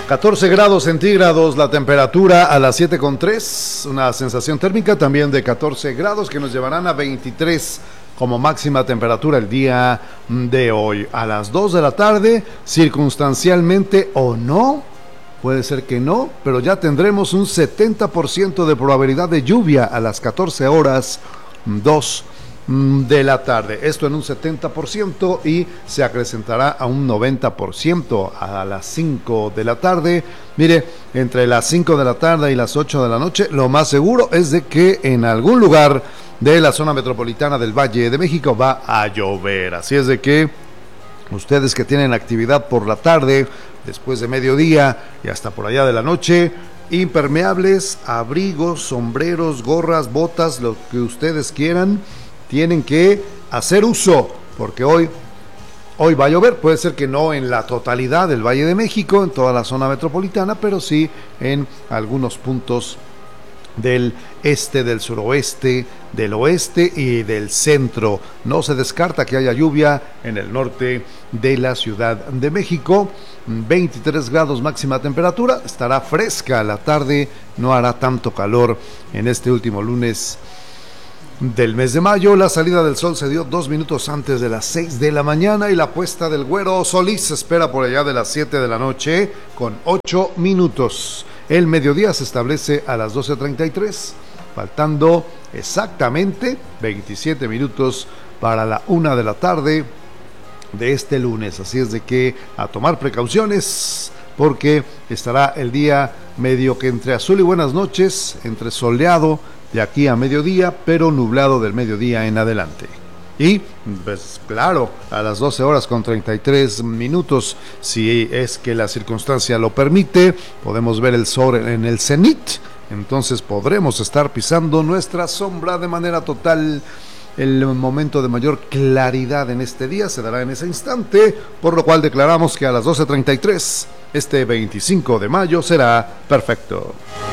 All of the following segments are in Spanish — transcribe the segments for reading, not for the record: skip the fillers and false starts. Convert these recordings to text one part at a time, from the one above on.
14 grados centígrados la temperatura a las 7:03, una sensación térmica también de 14 grados que nos llevarán a 23 como máxima temperatura el día de hoy. A las 2 de la tarde, circunstancialmente o no, puede ser que no, pero ya tendremos un 70% de probabilidad de lluvia a las 14 horas 2 de la tarde. Esto en un 70% y se acrecentará a un 90% a las 5 de la tarde. Mire, entre las 5 de la tarde y las 8 de la noche, lo más seguro es de que en algún lugar de la zona metropolitana del Valle de México va a llover. Así es de que ustedes que tienen actividad por la tarde, después de mediodía y hasta por allá de la noche, impermeables, abrigos, sombreros, gorras, botas, lo que ustedes quieran, tienen que hacer uso, porque hoy va a llover. Puede ser que no en la totalidad del Valle de México, en toda la zona metropolitana, pero sí en algunos puntos del este, del suroeste, del oeste y del centro. No se descarta que haya lluvia en el norte de la Ciudad de México. 23 grados máxima temperatura, estará fresca la tarde, no hará tanto calor en este último lunes del mes de mayo. La salida del sol se dio 2 minutos antes de las 6 de la mañana y la puesta del Güero Solís se espera por allá de las 7 de la noche con 8 minutos. El mediodía se establece a las 12:33, faltando exactamente 27 minutos para la 1 de la tarde de este lunes. Así es de que a tomar precauciones, porque estará el día medio que entre azul y buenas noches, entre soleado de aquí a mediodía, pero nublado del mediodía en adelante. Y, pues claro, a las 12 horas con 33 minutos, si es que la circunstancia lo permite, podemos ver el sol en el cenit, entonces podremos estar pisando nuestra sombra de manera total. El momento de mayor claridad en este día se dará en ese instante, por lo cual declaramos que a las 12:33, este 25 de mayo, será perfecto.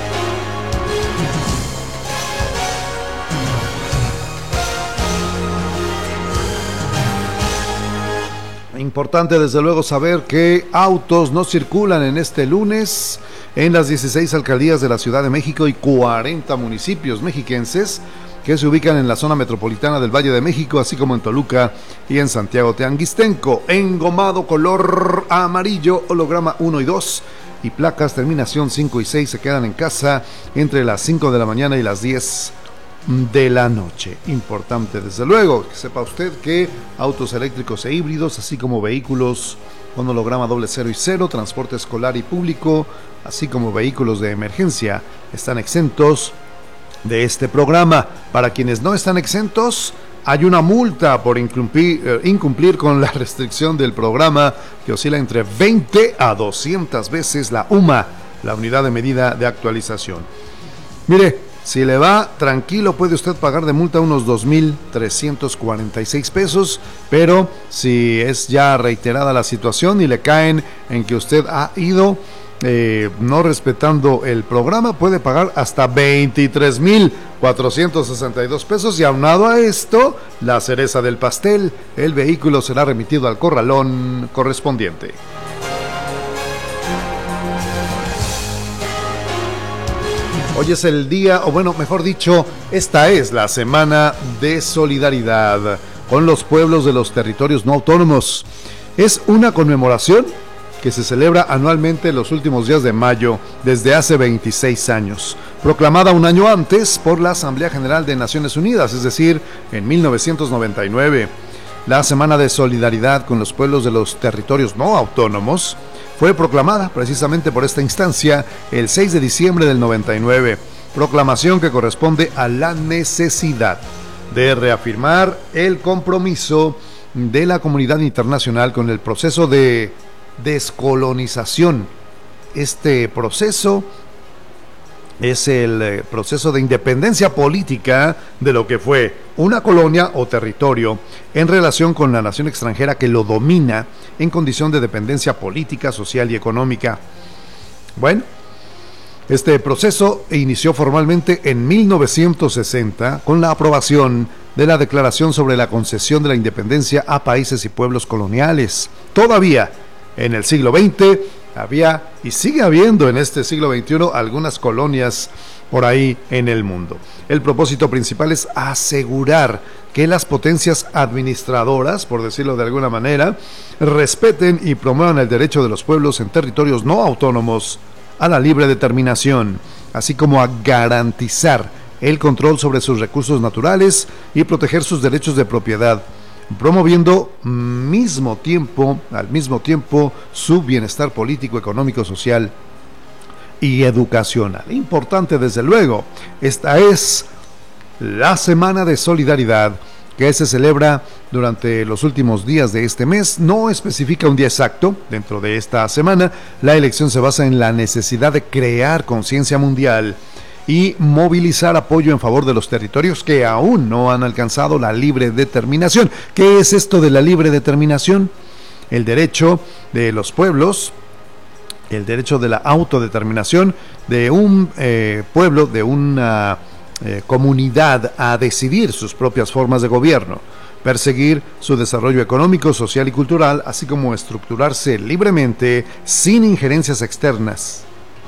Importante desde luego saber que autos no circulan en este lunes en las 16 alcaldías de la Ciudad de México y 40 municipios mexiquenses que se ubican en la zona metropolitana del Valle de México, así como en Toluca y en Santiago Teanguistenco. Engomado color amarillo, holograma 1 y 2 y placas terminación 5 y 6 se quedan en casa entre las 5 de la mañana y las 10 de la noche. Importante desde luego que sepa usted que autos eléctricos e híbridos, así como vehículos con holograma 00 y 0, transporte escolar y público, así como vehículos de emergencia, están exentos de este programa. Para quienes no están exentos, hay una multa por incumplir con la restricción del programa que oscila entre 20 a 200 veces la UMA, la unidad de medida de actualización. Mire, si le va tranquilo, puede usted pagar de multa unos 2,346 pesos, pero si es ya reiterada la situación y le caen en que usted ha ido no respetando el programa, puede pagar hasta 23,462 pesos y aunado a esto, la cereza del pastel, el vehículo será remitido al corralón correspondiente. Hoy es el día, o bueno, mejor dicho, esta es la semana de solidaridad con los pueblos de los territorios no autónomos. Es una conmemoración que se celebra anualmente los últimos días de mayo desde hace 26 años, proclamada un año antes por la Asamblea General de Naciones Unidas, es decir, en 1999. La Semana de Solidaridad con los pueblos de los territorios no autónomos fue proclamada precisamente por esta instancia el 6 de diciembre del 99, proclamación que corresponde a la necesidad de reafirmar el compromiso de la comunidad internacional con el proceso de descolonización. Este proceso es el proceso de independencia política de lo que fue una colonia o territorio en relación con la nación extranjera que lo domina en condición de dependencia política, social y económica. Bueno, este proceso inició formalmente en 1960 con la aprobación de la Declaración sobre la concesión de la independencia a países y pueblos coloniales. Todavía En el siglo XX había y sigue habiendo en este siglo XXI algunas colonias por ahí en el mundo. El propósito principal es asegurar que las potencias administradoras, por decirlo de alguna manera, respeten y promuevan el derecho de los pueblos en territorios no autónomos a la libre determinación, así como a garantizar el control sobre sus recursos naturales y proteger sus derechos de propiedad, promoviendo al mismo tiempo su bienestar político, económico, social y educacional. Importante, desde luego, esta es la Semana de Solidaridad que se celebra durante los últimos días de este mes. No especifica un día exacto dentro de esta semana. La elección se basa en la necesidad de crear conciencia mundial y movilizar apoyo en favor de los territorios que aún no han alcanzado la libre determinación. ¿Qué es esto de la libre determinación? El derecho de los pueblos, el derecho de la autodeterminación de un pueblo, de una comunidad a decidir sus propias formas de gobierno, perseguir su desarrollo económico, social y cultural, así como estructurarse libremente sin injerencias externas.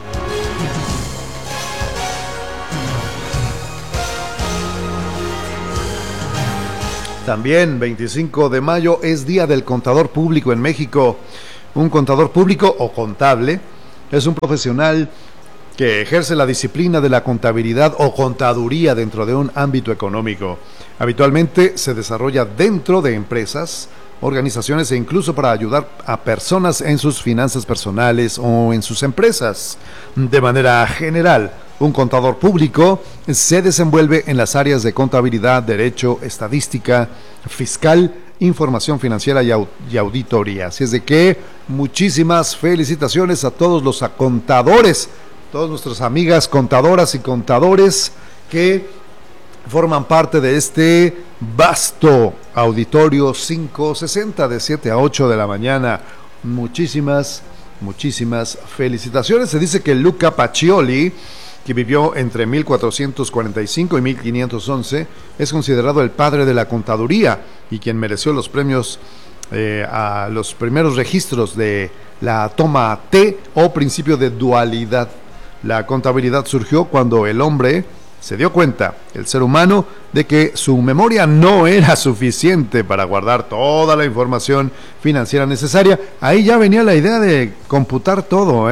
También 25 de mayo es Día del Contador Público en México. Un contador público o contable es un profesional que ejerce la disciplina de la contabilidad o contaduría dentro de un ámbito económico. Habitualmente se desarrolla dentro de empresas, organizaciones e incluso para ayudar a personas en sus finanzas personales o en sus empresas. De manera general, un contador público se desenvuelve en las áreas de contabilidad, derecho, estadística, fiscal, información financiera y auditoría. Así es de que muchísimas felicitaciones a todos los contadores, todas nuestras amigas contadoras y contadores que forman parte de este vasto auditorio 560 de 7 a 8 de la mañana. Muchísimas felicitaciones. Se dice que Luca Pacioli, que vivió entre 1445 y 1511, es considerado el padre de la contaduría y quien mereció los premios a los primeros registros de la toma T o principio de dualidad. La contabilidad surgió cuando el hombre se dio cuenta, el ser humano, de que su memoria no era suficiente para guardar toda la información financiera necesaria. Ahí ya venía la idea de computar todo,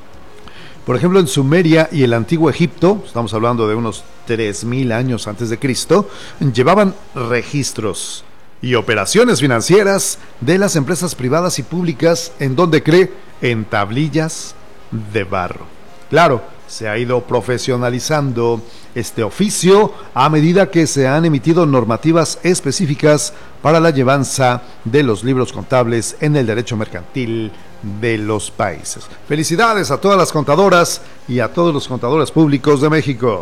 Por ejemplo, en Sumeria y el Antiguo Egipto, estamos hablando de unos 3000 años antes de Cristo, llevaban registros y operaciones financieras de las empresas privadas y públicas, ¿en dónde cree? En tablillas de barro. Claro, se ha ido profesionalizando este oficio a medida que se han emitido normativas específicas para la llevanza de los libros contables en el derecho mercantil de los países. Felicidades a todas las contadoras y a todos los contadores públicos de México.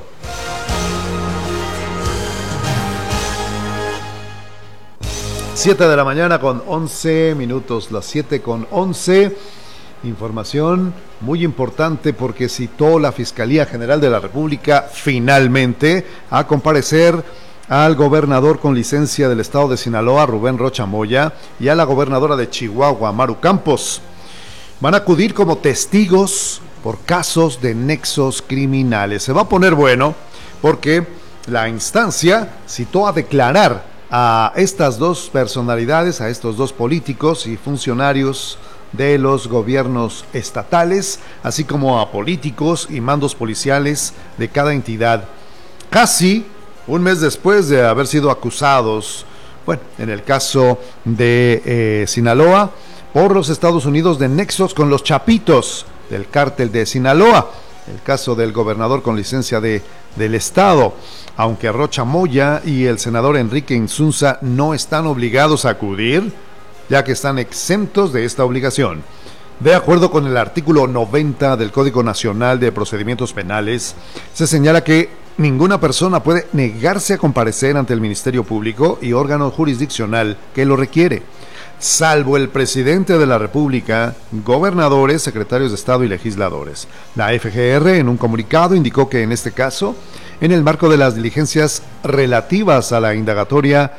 7 de la mañana con 11 minutos, las 7:11. Información muy importante porque citó la Fiscalía General de la República finalmente a comparecer al gobernador con licencia del estado de Sinaloa, Rubén Rocha Moya, y a la gobernadora de Chihuahua, Maru Campos. Van a acudir como testigos por casos de nexos criminales. Se va a poner bueno porque la instancia citó a declarar a estas dos personalidades, a estos dos políticos y funcionarios de los gobiernos estatales, así como a políticos y mandos policiales de cada entidad, casi un mes después de haber sido acusados, bueno, en el caso de Sinaloa, por los Estados Unidos de nexos con los Chapitos del cártel de Sinaloa, el caso del gobernador con licencia del estado, aunque Rocha Moya y el senador Enrique Insunza no están obligados a acudir, ya que están exentos de esta obligación. De acuerdo con el artículo 90 del Código Nacional de Procedimientos Penales, se señala que ninguna persona puede negarse a comparecer ante el Ministerio Público y órgano jurisdiccional que lo requiere, salvo el presidente de la República, gobernadores, secretarios de Estado y legisladores. La FGR, en un comunicado, indicó que en este caso, en el marco de las diligencias relativas a la indagatoria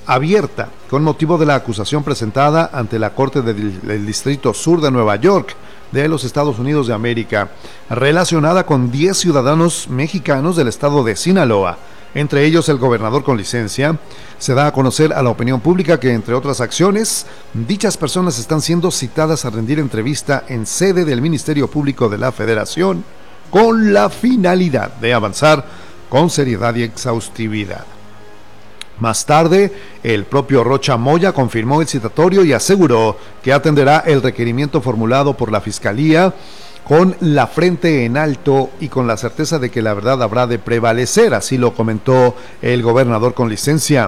abierta con motivo de la acusación presentada ante la Corte del Distrito Sur de Nueva York de los Estados Unidos de América, relacionada con 10 ciudadanos mexicanos del estado de Sinaloa, entre ellos el gobernador con licencia. Se da a conocer a la opinión pública que, entre otras acciones, dichas personas están siendo citadas a rendir entrevista en sede del Ministerio Público de la Federación con la finalidad de avanzar con seriedad y exhaustividad. Más tarde, el propio Rocha Moya confirmó el citatorio y aseguró que atenderá el requerimiento formulado por la Fiscalía con la frente en alto y con la certeza de que la verdad habrá de prevalecer, así lo comentó el gobernador con licencia.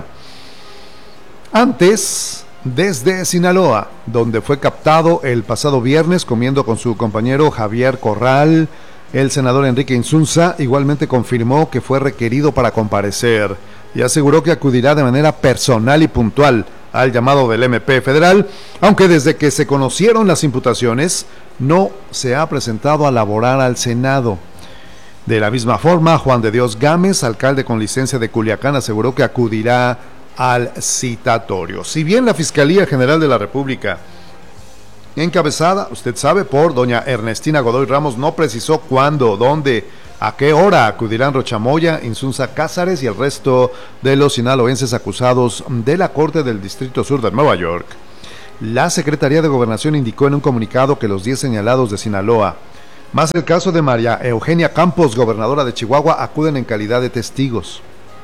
Antes, desde Sinaloa, donde fue captado el pasado viernes comiendo con su compañero Javier Corral, el senador Enrique Insunza igualmente confirmó que fue requerido para comparecer y aseguró que acudirá de manera personal y puntual al llamado del MP federal, aunque desde que se conocieron las imputaciones no se ha presentado a laborar al Senado. De la misma forma, Juan de Dios Gámez, alcalde con licencia de Culiacán, aseguró que acudirá al citatorio. Si bien la Fiscalía General de la República, encabezada, usted sabe, por doña Ernestina Godoy Ramos, no precisó cuándo, dónde, a qué hora acudirán Rocha Moya, Insunza Cázares y el resto de los sinaloenses acusados de la Corte del Distrito Sur de Nueva York, la Secretaría de Gobernación indicó en un comunicado que los 10 señalados de Sinaloa, más el caso de María Eugenia Campos, gobernadora de Chihuahua, acuden en calidad de testigos.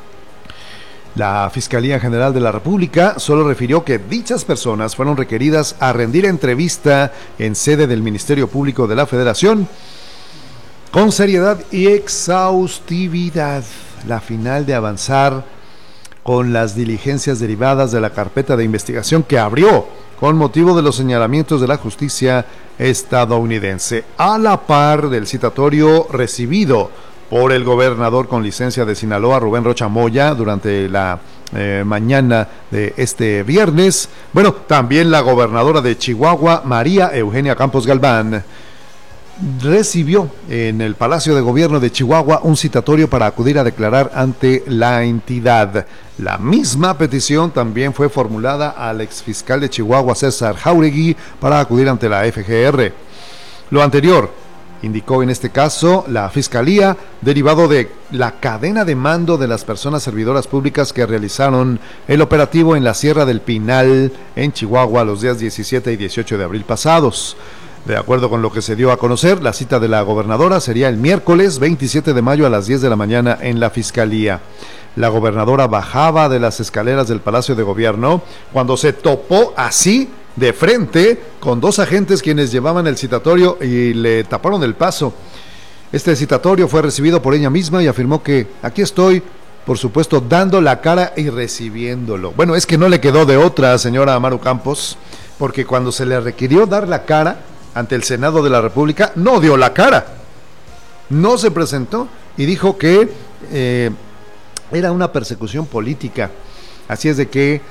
La Fiscalía General de la República solo refirió que dichas personas fueron requeridas a rendir entrevista en sede del Ministerio Público de la Federación con seriedad y exhaustividad. La final de avanzar con las diligencias derivadas de la carpeta de investigación que abrió con motivo de los señalamientos de la justicia estadounidense, a la par del citatorio recibido por el gobernador con licencia de Sinaloa, Rubén Rocha Moya, durante la mañana de este viernes. Bueno, también la gobernadora de Chihuahua, María Eugenia Campos Galván, recibió en el Palacio de Gobierno de Chihuahua un citatorio para acudir a declarar ante la entidad. La misma petición también fue formulada al exfiscal de Chihuahua, César Jauregui, para acudir ante la FGR. Lo anterior, indicó en este caso la Fiscalía, derivado de la cadena de mando de las personas servidoras públicas que realizaron el operativo en la Sierra del Pinal, en Chihuahua, los días 17 y 18 de abril pasados. De acuerdo con lo que se dio a conocer, la cita de la gobernadora sería el miércoles 27 de mayo a las 10 de la mañana en la Fiscalía. La gobernadora bajaba de las escaleras del Palacio de Gobierno cuando se topó así de frente con dos agentes quienes llevaban el citatorio y le taparon el paso. Este citatorio fue recibido por ella misma y afirmó que aquí estoy, por supuesto, dando la cara y recibiéndolo. Bueno, es que no le quedó de otra, señora Maru Campos, porque cuando se le requirió dar la cara ante el Senado de la República, no dio la cara, no se presentó y dijo que era una persecución política. Así es de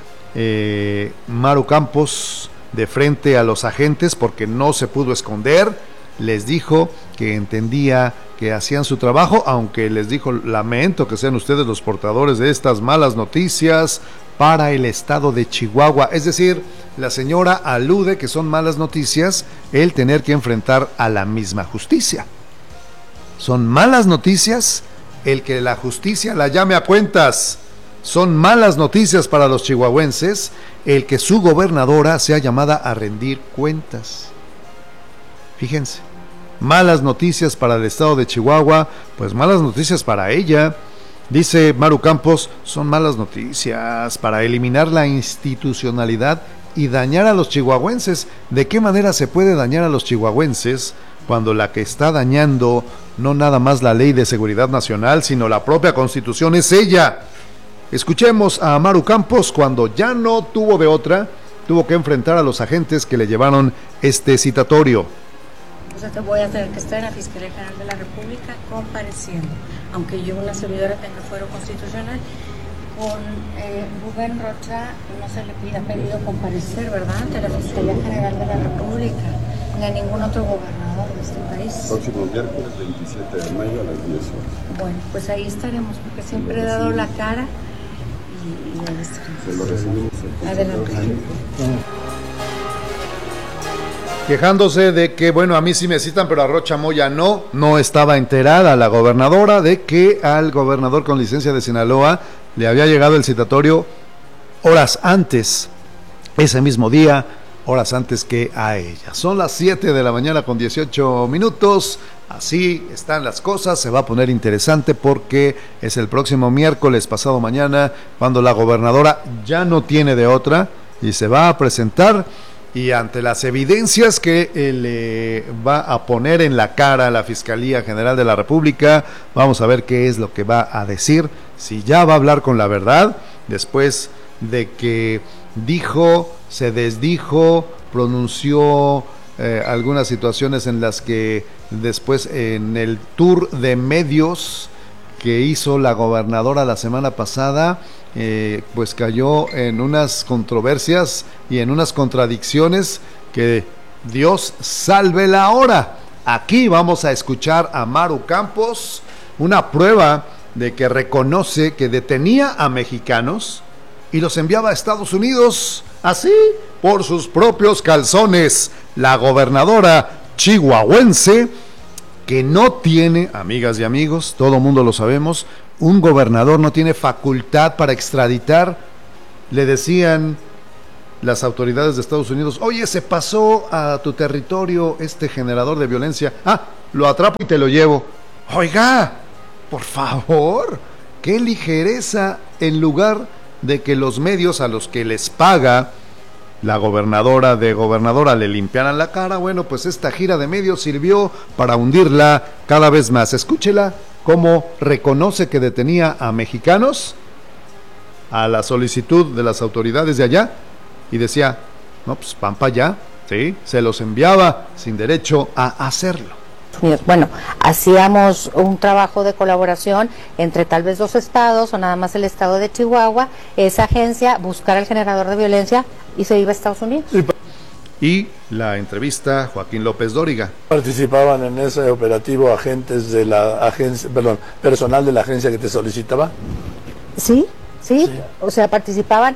que Maru Campos, de frente a los agentes, porque no se pudo esconder, les dijo que entendía que hacían su trabajo, aunque les dijo: lamento que sean ustedes los portadores de estas malas noticias para el estado de Chihuahua. Es decir, la señora alude que son malas noticias el tener que enfrentar a la misma justicia. Son malas noticias el que la justicia la llame a cuentas. Son malas noticias para los chihuahuenses el que su gobernadora sea llamada a rendir cuentas. Fíjense, malas noticias para el estado de Chihuahua, pues malas noticias para ella. Dice Maru Campos, son malas noticias para eliminar la institucionalidad y dañar a los chihuahuenses. ¿De qué manera se puede dañar a los chihuahuenses cuando la que está dañando no nada más la Ley de Seguridad Nacional, sino la propia Constitución es ella? Escuchemos a Maru Campos cuando ya no tuvo de otra, tuvo que enfrentar a los agentes que le llevaron este citatorio. Te voy a tener que estar en la Fiscalía General de la República compareciendo, aunque yo, una servidora, tenga fuero constitucional. Con Rubén Rocha no se le ha pedido comparecer, ¿verdad?, ante la Fiscalía General de la República, ni a ningún otro gobernador de este país. Próximo miércoles 27 de mayo a las 10 horas. Bueno, pues ahí estaremos, porque siempre he dado la cara y Se lo recibimos. Adelante. Quejándose de que, bueno, a mí sí me citan, pero a Rocha Moya no estaba enterada la gobernadora de que al gobernador con licencia de Sinaloa le había llegado el citatorio horas antes, ese mismo día, horas antes que a ella. Son las 7 de la mañana con 18 minutos, así están las cosas, se va a poner interesante porque es el próximo miércoles, pasado mañana, cuando la gobernadora ya no tiene de otra y se va a presentar. Y ante las evidencias que le va a poner en la cara a la Fiscalía General de la República, vamos a ver qué es lo que va a decir, si ya va a hablar con la verdad, después de que dijo, se desdijo, pronunció algunas situaciones en las que después en el tour de medios que hizo la gobernadora la semana pasada, pues cayó en unas controversias y en unas contradicciones que Dios salve la hora. Aquí vamos a escuchar a Maru Campos, una prueba de que reconoce que detenía a mexicanos y los enviaba a Estados Unidos, así, por sus propios calzones. La gobernadora chihuahuense, que no tiene, amigas y amigos, todo mundo lo sabemos, un gobernador no tiene facultad para extraditar. Le decían las autoridades de Estados Unidos, oye, se pasó a tu territorio este generador de violencia, lo atrapo y te lo llevo. Oiga, por favor, qué ligereza, en lugar de que los medios a los que les paga la gobernadora le limpiaran la cara. Bueno, pues esta gira de medios sirvió para hundirla cada vez más. Escúchela cómo reconoce que detenía a mexicanos a la solicitud de las autoridades de allá y decía, no, pues pampa ya, sí, se los enviaba sin derecho a hacerlo. Bueno, hacíamos un trabajo de colaboración entre tal vez 2 estados o nada más el estado de Chihuahua, esa agencia, buscar al generador de violencia y se iba a Estados Unidos. Y la entrevista, Joaquín López Dóriga. ¿Participaban en ese operativo agentes de la agencia, personal de la agencia que te solicitaba? Sí, o sea, participaban,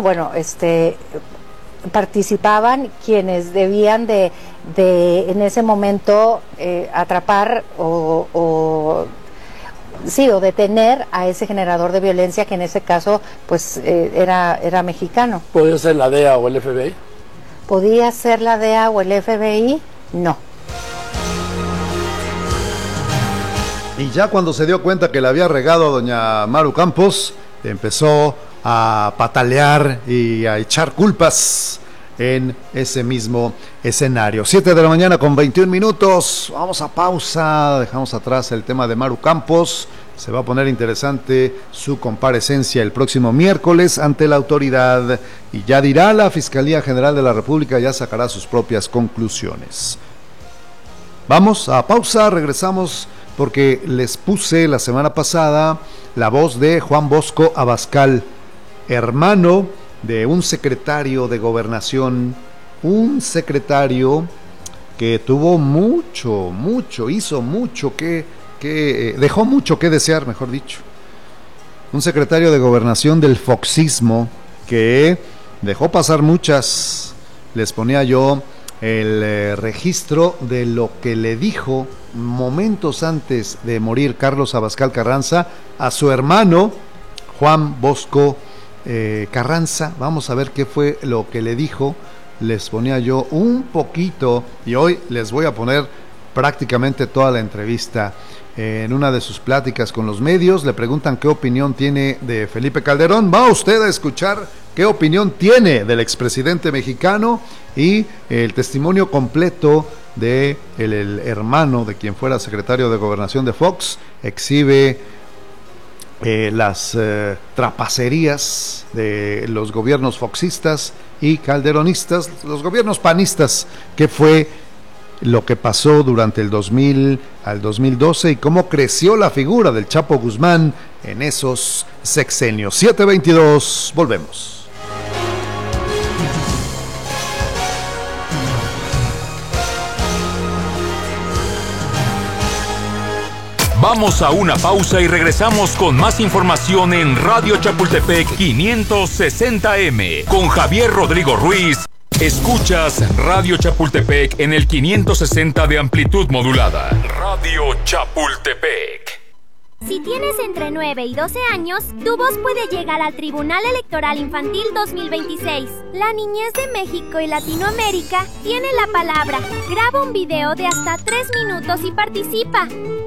participaban quienes debían de en ese momento atrapar o detener a ese generador de violencia, que en ese caso pues era mexicano. ¿Podía ser la DEA o el FBI? ¿Podía ser la DEA o el FBI? No. Y ya cuando se dio cuenta que le había regado a doña Maru Campos, empezó a patalear y a echar culpas en ese mismo escenario. 7 de la mañana con 21 minutos. Vamos a pausa, dejamos atrás el tema de Maru Campos. Se va a poner interesante su comparecencia el próximo miércoles ante la autoridad y ya dirá la Fiscalía General de la República, ya sacará sus propias conclusiones. Vamos a pausa, regresamos porque les puse la semana pasada la voz de Juan Bosco Abascal, hermano de un secretario de Gobernación, un secretario que tuvo hizo mucho dejó mucho que desear, mejor dicho. Un secretario de Gobernación del foxismo que dejó pasar muchas. Les ponía yo el registro de lo que le dijo momentos antes de morir Carlos Abascal Carranza a su hermano Juan Bosco Carranza. Vamos a ver qué fue lo que le dijo. Les ponía yo un poquito y hoy les voy a poner prácticamente toda la entrevista. En una de sus pláticas con los medios le preguntan qué opinión tiene de Felipe Calderón. Va usted a escuchar qué opinión tiene del expresidente mexicano y el testimonio completo de el hermano de quien fuera secretario de Gobernación de Fox. Exhibe las trapacerías de los gobiernos foxistas y calderonistas, los gobiernos panistas, que fue lo que pasó durante el 2000 al 2012 y cómo creció la figura del Chapo Guzmán en esos sexenios. 7:22, volvemos. Vamos a una pausa y regresamos con más información en Radio Chapultepec 560M con Javier Rodrigo Ruiz. Escuchas Radio Chapultepec en el 560 de amplitud modulada. Radio Chapultepec. Si tienes entre 9 y 12 años, tu voz puede llegar al Tribunal Electoral Infantil 2026. La niñez de México y Latinoamérica tiene la palabra. Graba un video de hasta 3 minutos y participa.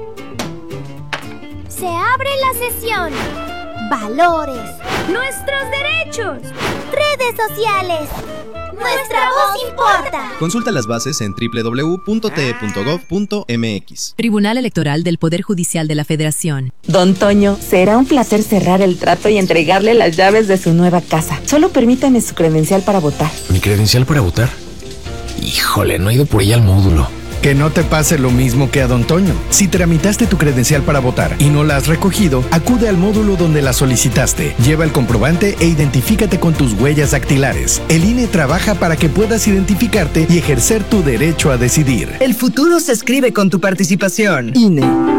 Se abre la sesión. Valores. Nuestros derechos. Redes sociales. Nuestra voz importa. Consulta las bases en www.te.gov.mx. Tribunal Electoral del Poder Judicial de la Federación. Don Toño, será un placer cerrar el trato y entregarle las llaves de su nueva casa. Solo permítame su credencial para votar. ¿Mi credencial para votar? Híjole, no he ido por ella al módulo. Que no te pase lo mismo que a Don Toño. Si tramitaste tu credencial para votar y no la has recogido, acude al módulo donde la solicitaste. Lleva el comprobante e identifícate con tus huellas dactilares. El INE trabaja para que puedas identificarte y ejercer tu derecho a decidir. El futuro se escribe con tu participación. INE.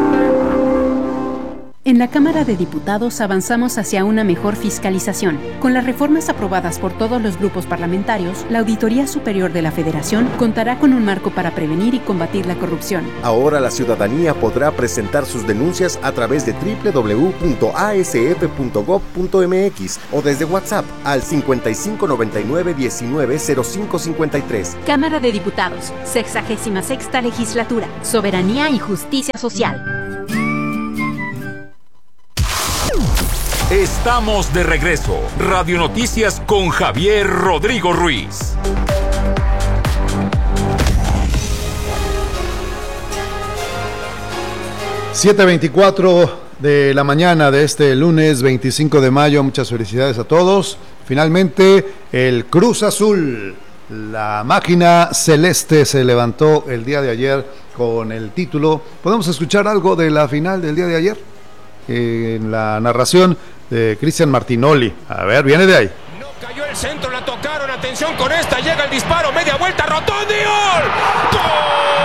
En la Cámara de Diputados avanzamos hacia una mejor fiscalización. Con las reformas aprobadas por todos los grupos parlamentarios, la Auditoría Superior de la Federación contará con un marco para prevenir y combatir la corrupción. Ahora la ciudadanía podrá presentar sus denuncias a través de www.asf.gov.mx o desde WhatsApp al 5599-190553. Cámara de Diputados, 66ª Legislatura, Soberanía y Justicia Social. Estamos de regreso. Radio Noticias con Javier Rodrigo Ruiz. ...7:24 de la mañana de este lunes 25 de mayo. Muchas felicidades a todos. Finalmente, el Cruz Azul, la máquina celeste, se levantó el día de ayer con el título. ¿Podemos escuchar algo de la final del día de ayer? En la narración de Cristian Martinoli. A ver, viene de ahí. No cayó el centro, la tocaron, atención con esta, llega el disparo, media vuelta, Rotondi, ¡gol! ¡Gol!